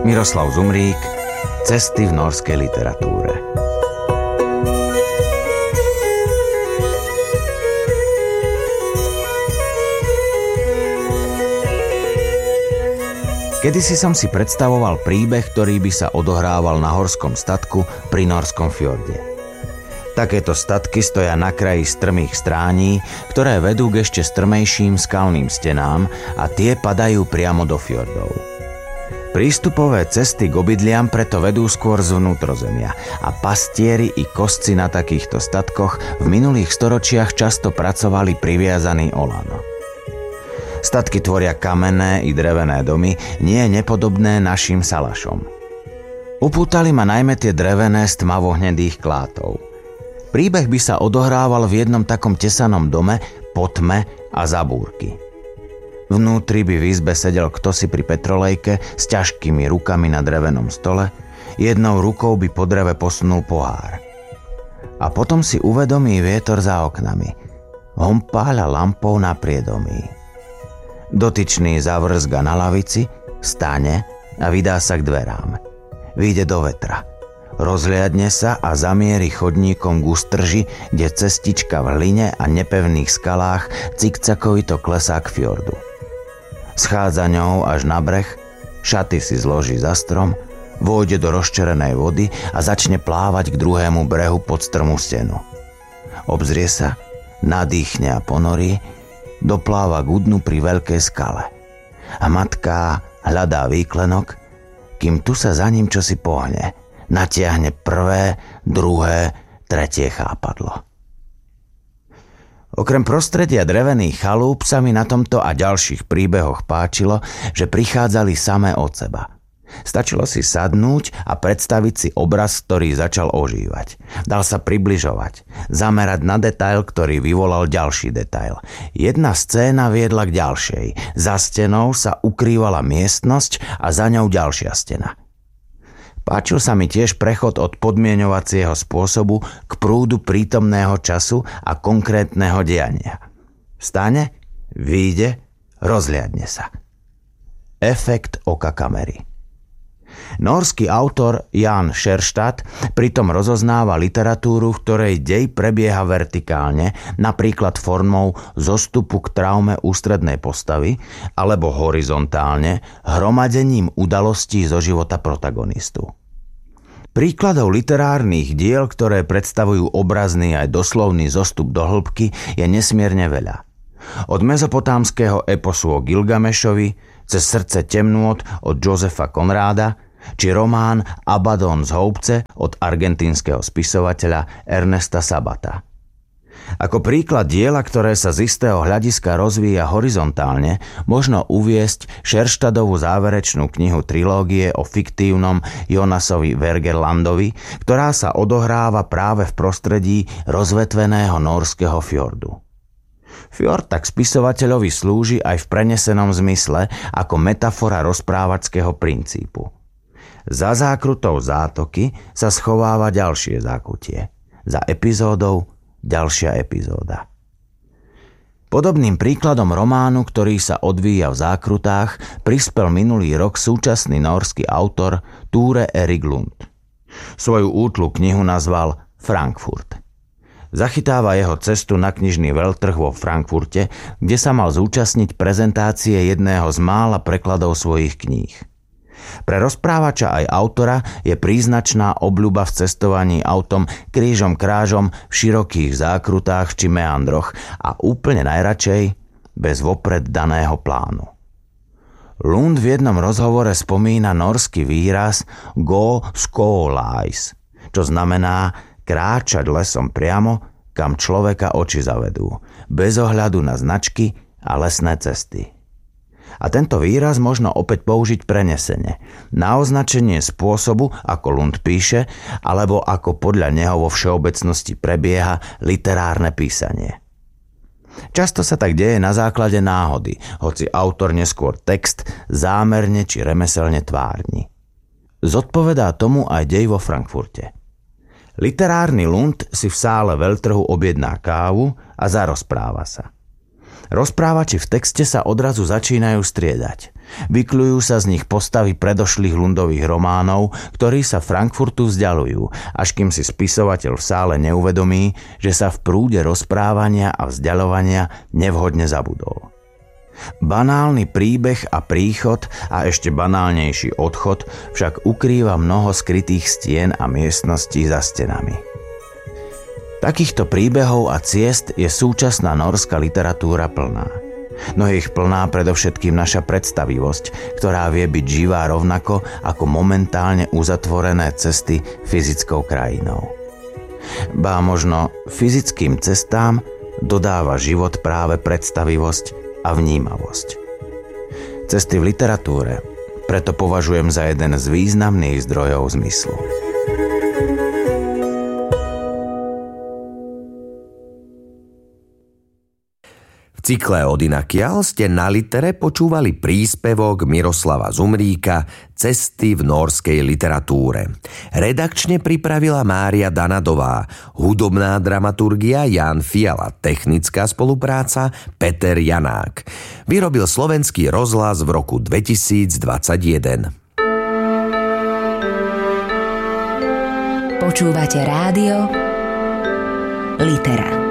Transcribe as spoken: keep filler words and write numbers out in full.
Miroslav Zumrík, Cesty v norskej literatúre. Kedysi som si predstavoval príbeh, ktorý by sa odohrával na horskom statku pri norskom fjorde. Takéto statky stoja na kraji strmých strání, ktoré vedú k ešte strmejším skalným stenám a tie padajú priamo do fjordov. Prístupové cesty k obydliam preto vedú skôr z vnútrozemia a pastieri i kosci na takýchto statkoch v minulých storočiach často pracovali priviazaní o lano. Statky tvoria kamenné i drevené domy, nie nepodobné našim salašom. Upútali ma najmä tie drevené z tmavohnedých klátov. Príbeh by sa odohrával v jednom takom tesanom dome, po tme a za búrky. Vnútri by v izbe sedel kdosi pri petrolejke s ťažkými rukami na drevenom stole, jednou rukou by po dreve posunul pohár. A potom si uvedomí vietor za oknami. Hompáľa lampou na priedomí. Dotyčný zavrzga na lavici, stane a vydá sa k dverám. Vyjde do vetra. Rozhliadne sa a zamierí chodníkom k ústrži, kde cestička v hline a nepevných skalách cikcakovito klesá k fjordu. Schádza ňou až na breh, šaty si zloží za strom, vôjde do rozčerenej vody a začne plávať k druhému brehu pod strmú stenu. Obzrie sa, nadýchne a ponorí, dopláva k dnu pri veľkej skale. A matka hľadá výklenok, kým tu sa za ním čosi pohne, natiahne prvé, druhé, tretie chápadlo. Okrem prostredia drevených chalúp sa mi na tomto a ďalších príbehoch páčilo, že prichádzali samé od seba. Stačilo si sadnúť a predstaviť si obraz, ktorý začal ožívať. Dal sa približovať, zamerať na detail, ktorý vyvolal ďalší detail. Jedna scéna viedla k ďalšej. Za stenou sa ukrývala miestnosť a za ňou ďalšia stena. Páčil sa mi tiež prechod od podmieňovacieho spôsobu k prúdu prítomného času a konkrétneho diania. Vstane, vyjde, rozhliadne sa. Efekt oka kamery. Norský autor Jan Scherstad pritom rozoznáva literatúru, v ktorej dej prebieha vertikálne, napríklad formou zostupu k traume ústrednej postavy, alebo horizontálne, hromadením udalostí zo života protagonistu. Príkladov literárnych diel, ktoré predstavujú obrazný aj doslovný zostup do hĺbky, je nesmierne veľa. Od mezopotámskeho eposu o Gilgamešovi, cez Srdce temnôt od Josefa Conrada, či román Abaddon z Houbce od argentínskeho spisovateľa Ernesta Sabata. Ako príklad diela, ktoré sa z istého hľadiska rozvíja horizontálne, možno uviesť Scherstadovú záverečnú knihu trilógie o fiktívnom Jonasovi Wergelandovi, ktorá sa odohráva práve v prostredí rozvetveného norského fjordu. Fjord tak spisovateľovi slúži aj v prenesenom zmysle ako metafora rozprávačského princípu. Za zákrutou zátoky sa schováva ďalšie zákutie. Za epizódou ďalšia epizóda. Podobným príkladom románu, ktorý sa odvíja v zákrutách, prispel minulý rok súčasný norský autor Ture Erik Lund. Svoju útlu knihu nazval Frankfurt. Zachytáva jeho cestu na knižný veľtrh vo Frankfurte, kde sa mal zúčastniť prezentácie jedného z mála prekladov svojich kníh. Pre rozprávača aj autora je príznačná obľuba v cestovaní autom krížom krážom v širokých zákrutách či meandroch a úplne najradšej bez vopred daného plánu. Lund v jednom rozhovore spomína norský výraz go skålais, čo znamená kráčať lesom priamo, kam človeka oči zavedú, bez ohľadu na značky a lesné cesty. A tento výraz možno opäť použiť prenesene, na označenie spôsobu, ako Lund píše, alebo ako podľa neho vo všeobecnosti prebieha literárne písanie. Často sa tak deje na základe náhody, hoci autor neskôr text zámerne či remeselne tvárni. Zodpovedá tomu aj dej vo Frankfurte. Literárny Lund si v sále veľtrhu objedná kávu a zarozpráva sa. Rozprávači v texte sa odrazu začínajú striedať. Vykľujú sa z nich postavy predošlých Lundových románov, ktorí sa Frankfurtu vzdialujú, až kým si spisovateľ v sále neuvedomí, že sa v prúde rozprávania a vzdialovania nevhodne zabudol. Banálny príbeh a príchod a ešte banálnejší odchod však ukrýva mnoho skrytých stien a miestností za stenami. Takýchto príbehov a ciest je súčasná norská literatúra plná. No je ich plná predovšetkým naša predstavivosť, ktorá vie byť živá rovnako ako momentálne uzatvorené cesty fyzickou krajinou. Ba možno fyzickým cestám dodáva život práve predstavivosť a vnímavosť. Cesty v literatúre preto považujem za jeden z významných zdrojov zmyslu. V cykle Od inakiaľ ste na Litere počúvali príspevok Miroslava Zumríka Cesty v nórskej literatúre. Redakčne pripravila Mária Danadová, hudobná dramaturgia Jan Fiala, technická spolupráca Peter Janák. Vyrobil Slovenský rozhlas v roku dvetisícdvadsaťjeden. Počúvate rádio Litera.